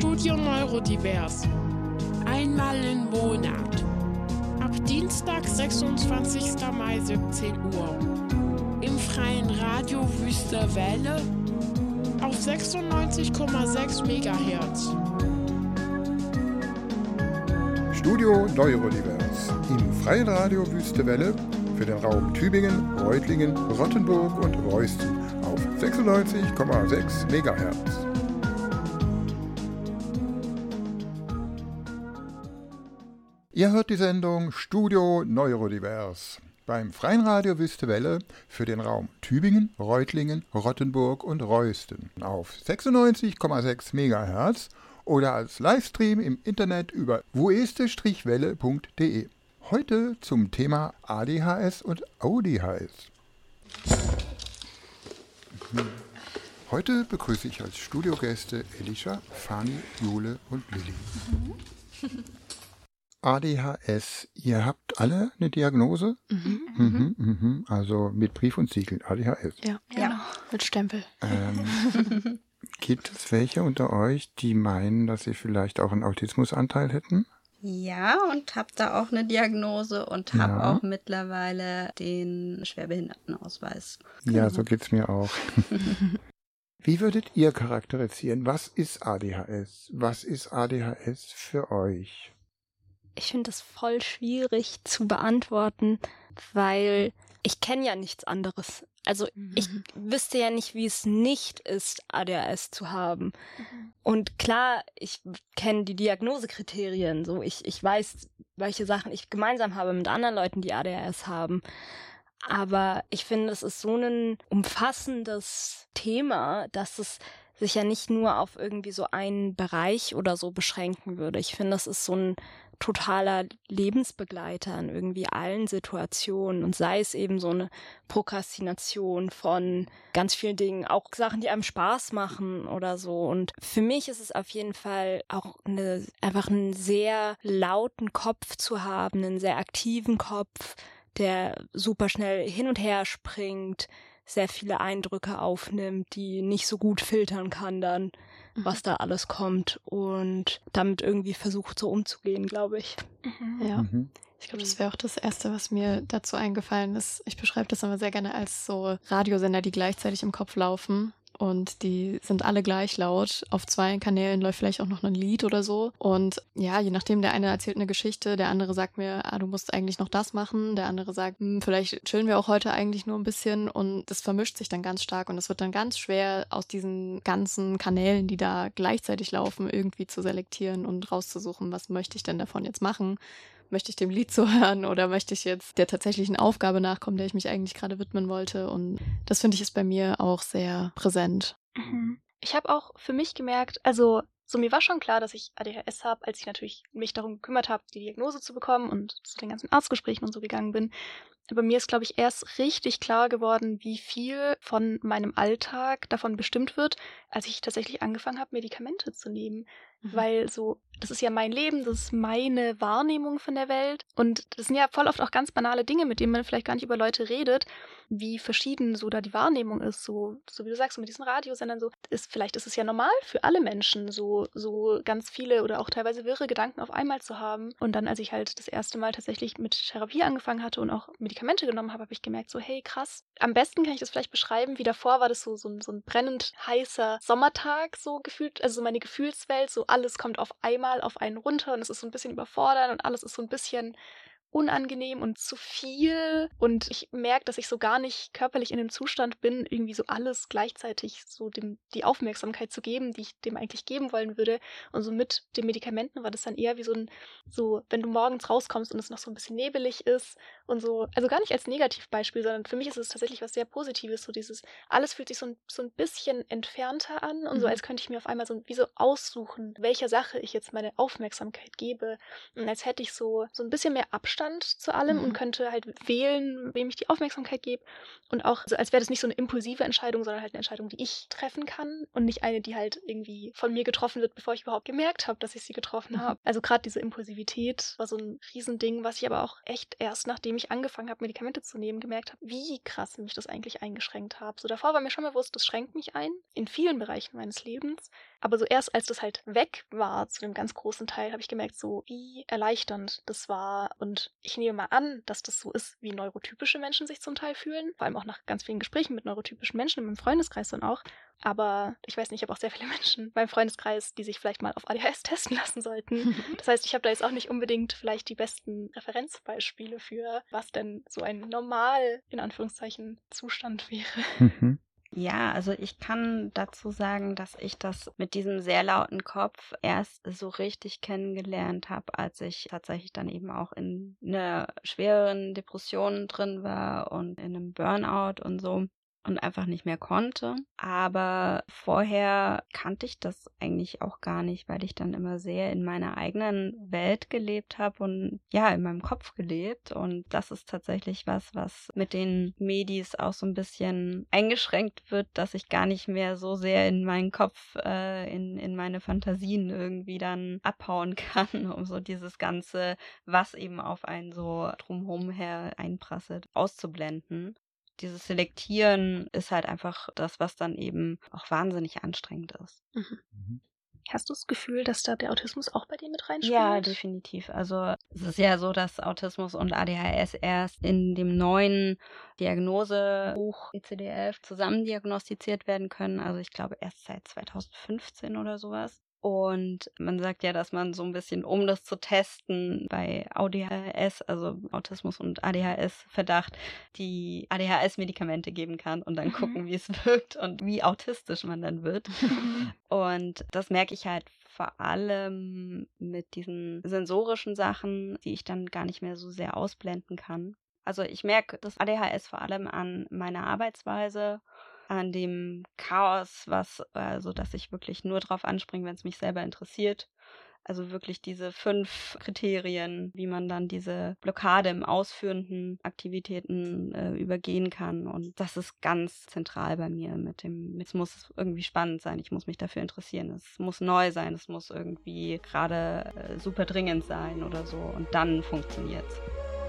Studio Neurodivers. Einmal im Monat. Ab Dienstag, 26. Mai, 17 Uhr. Im freien Radio Wüste Welle auf 96,6 MHz. Studio Neurodivers im freien Radio Wüste Welle für den Raum Tübingen, Reutlingen, Rottenburg und Reusten auf 96,6 MHz. Ihr hört die Sendung Studio Neurodivers beim freien Radio Wüste Welle für den Raum Tübingen, Reutlingen, Rottenburg und Reusten auf 96,6 MHz oder als Livestream im Internet über wueste-welle.de. Heute zum Thema ADHS und ADHS. Heute begrüße ich als Studiogäste Elisha, Fanny, Jule und Lilly. ADHS, ihr habt alle eine Diagnose? Also mit Brief und Siegel, ADHS. Ja, mit Stempel. Gibt es welche unter euch, die meinen, dass sie vielleicht auch einen Autismusanteil hätten? Ja, und habe da auch eine Diagnose und habe auch mittlerweile den Schwerbehindertenausweis. Ja, so geht's mir auch. Wie würdet ihr charakterisieren? Was ist ADHS? Was ist ADHS für euch? Ich finde das voll schwierig zu beantworten, weil ich kenne ja nichts anderes. Also ich wüsste ja nicht, wie es nicht ist, ADHS zu haben. Und klar, ich kenne die Diagnosekriterien. So, ich weiß, welche Sachen ich gemeinsam habe mit anderen Leuten, die ADHS haben. Aber ich finde, es ist so ein umfassendes Thema, dass es sich ja nicht nur auf irgendwie so einen Bereich oder so beschränken würde. Ich finde, das ist so ein totaler Lebensbegleiter in irgendwie allen Situationen und sei es eben so eine Prokrastination von ganz vielen Dingen, auch Sachen, die einem Spaß machen oder so. Und für mich ist es auf jeden Fall auch einfach einen sehr lauten Kopf zu haben, einen sehr aktiven Kopf, der super schnell hin und her springt, sehr viele Eindrücke aufnimmt, die nicht so gut filtern kann dann, was da alles kommt und damit irgendwie versucht so umzugehen, glaube ich. Ja, ich glaube, das wäre auch das Erste, was mir dazu eingefallen ist. Ich beschreibe das immer sehr gerne als so Radiosender, die gleichzeitig im Kopf laufen. Und die sind alle gleich laut. Auf 2 Kanälen läuft vielleicht auch noch ein Lied oder so. Und ja, je nachdem, der eine erzählt eine Geschichte, der andere sagt mir, du musst eigentlich noch das machen. Der andere sagt, vielleicht chillen wir auch heute eigentlich nur ein bisschen. Und das vermischt sich dann ganz stark. Und es wird dann ganz schwer, aus diesen ganzen Kanälen, die da gleichzeitig laufen, irgendwie zu selektieren und rauszusuchen, was möchte ich denn davon jetzt machen. Möchte ich dem Lied zuhören oder möchte ich jetzt der tatsächlichen Aufgabe nachkommen, der ich mich eigentlich gerade widmen wollte? Und das finde ich ist bei mir auch sehr präsent. Ich habe auch für mich gemerkt, also so mir war schon klar, dass ich ADHS habe, als ich natürlich mich darum gekümmert habe, die Diagnose zu bekommen und zu den ganzen Arztgesprächen und so gegangen bin. Aber mir ist, glaube ich, erst richtig klar geworden, wie viel von meinem Alltag davon bestimmt wird, als ich tatsächlich angefangen habe, Medikamente zu nehmen. Weil so, das ist ja mein Leben, das ist meine Wahrnehmung von der Welt. Und das sind ja voll oft auch ganz banale Dinge, mit denen man vielleicht gar nicht über Leute redet, wie verschieden so da die Wahrnehmung ist. So wie du sagst, so mit diesen Radiosendern so, vielleicht ist es ja normal für alle Menschen, so ganz viele oder auch teilweise wirre Gedanken auf einmal zu haben. Und dann, als ich halt das erste Mal tatsächlich mit Therapie angefangen hatte und auch Medikamente genommen habe, habe ich gemerkt, so hey, krass. Am besten kann ich das vielleicht beschreiben, wie davor war das so ein brennend heißer Sommertag so gefühlt, also so meine Gefühlswelt, so alles kommt auf einmal auf einen runter und es ist so ein bisschen überfordernd und alles ist so ein bisschen unangenehm und zu viel und ich merke, dass ich so gar nicht körperlich in dem Zustand bin, irgendwie so alles gleichzeitig so dem die Aufmerksamkeit zu geben, die ich dem eigentlich geben wollen würde. Und so mit den Medikamenten war das dann eher wie so wenn du morgens rauskommst und es noch so ein bisschen nebelig ist und so, also gar nicht als Negativbeispiel, sondern für mich ist es tatsächlich was sehr Positives, so dieses, alles fühlt sich so ein bisschen entfernter an und so, als könnte ich mir auf einmal so wie so aussuchen, welcher Sache ich jetzt meine Aufmerksamkeit gebe und als hätte ich so ein bisschen mehr Abstand Abstand zu allem und könnte halt wählen, wem ich die Aufmerksamkeit gebe. Und auch, also als wäre das nicht so eine impulsive Entscheidung, sondern halt eine Entscheidung, die ich treffen kann und nicht eine, die halt irgendwie von mir getroffen wird, bevor ich überhaupt gemerkt habe, dass ich sie getroffen habe. Also gerade diese Impulsivität war so ein Riesending, was ich aber auch echt erst, nachdem ich angefangen habe, Medikamente zu nehmen, gemerkt habe, wie krass mich das eigentlich eingeschränkt hat. So davor war mir schon bewusst, das schränkt mich ein, in vielen Bereichen meines Lebens. Aber so erst, als das halt weg war, zu einem ganz großen Teil, habe ich gemerkt, so wie erleichternd das war. Und ich nehme mal an, dass das so ist, wie neurotypische Menschen sich zum Teil fühlen. Vor allem auch nach ganz vielen Gesprächen mit neurotypischen Menschen in meinem Freundeskreis dann auch. Aber ich weiß nicht, ich habe auch sehr viele Menschen in meinem Freundeskreis, die sich vielleicht mal auf ADHS testen lassen sollten. Das heißt, ich habe da jetzt auch nicht unbedingt vielleicht die besten Referenzbeispiele für, was denn so ein normal, in Anführungszeichen, Zustand wäre. Ja, also ich kann dazu sagen, dass ich das mit diesem sehr lauten Kopf erst so richtig kennengelernt habe, als ich tatsächlich dann eben auch in einer schwereren Depression drin war und in einem Burnout und so und einfach nicht mehr konnte. Aber vorher kannte ich das eigentlich auch gar nicht, weil ich dann immer sehr in meiner eigenen Welt gelebt habe und ja, in meinem Kopf gelebt. Und das ist tatsächlich was mit den Medis auch so ein bisschen eingeschränkt wird, dass ich gar nicht mehr so sehr in meinen Kopf, in meine Fantasien irgendwie dann abhauen kann, um so dieses Ganze, was eben auf einen so drumherum her einprasselt, auszublenden. Dieses Selektieren ist halt einfach das, was dann eben auch wahnsinnig anstrengend ist. Hast du das Gefühl, dass da der Autismus auch bei dir mit reinspielt? Ja, definitiv. Also es ist ja so, dass Autismus und ADHS erst in dem neuen Diagnosebuch ICD-11 zusammen diagnostiziert werden können. Also ich glaube erst seit 2015 oder sowas. Und man sagt ja, dass man so ein bisschen, um das zu testen, bei ADHS, also Autismus und ADHS-Verdacht, die ADHS-Medikamente geben kann und dann gucken, wie es wirkt und wie autistisch man dann wird. Und das merke ich halt vor allem mit diesen sensorischen Sachen, die ich dann gar nicht mehr so sehr ausblenden kann. Also ich merke das ADHS vor allem an meiner Arbeitsweise, an dem Chaos, also dass ich wirklich nur drauf anspringe, wenn es mich selber interessiert. Also wirklich diese 5 Kriterien, wie man dann diese Blockade im ausführenden Aktivitäten übergehen kann. Und das ist ganz zentral bei mir es muss irgendwie spannend sein, ich muss mich dafür interessieren, es muss neu sein, es muss irgendwie gerade super dringend sein oder so und dann funktioniert's.